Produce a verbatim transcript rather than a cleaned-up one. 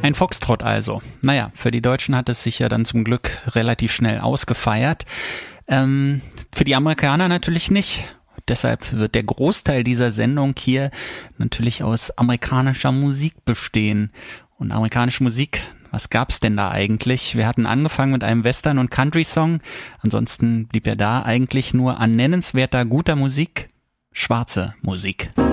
Ein Foxtrott also. Naja, für die Deutschen hat es sich ja dann zum Glück relativ schnell ausgefeiert. Ähm, für die Amerikaner natürlich nicht. Deshalb wird der Großteil dieser Sendung hier natürlich aus amerikanischer Musik bestehen. Und amerikanische Musik, was gab's denn da eigentlich? Wir hatten angefangen mit einem Western- und Country-Song. Ansonsten blieb ja da eigentlich nur an nennenswerter guter Musik schwarze Musik.